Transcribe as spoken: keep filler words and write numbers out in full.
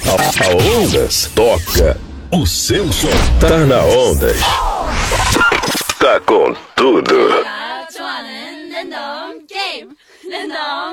A, a Ondas toca o seu som. Tá na Ondas. Tá com tudo. 좋아하는 랜덤 게임 랜덤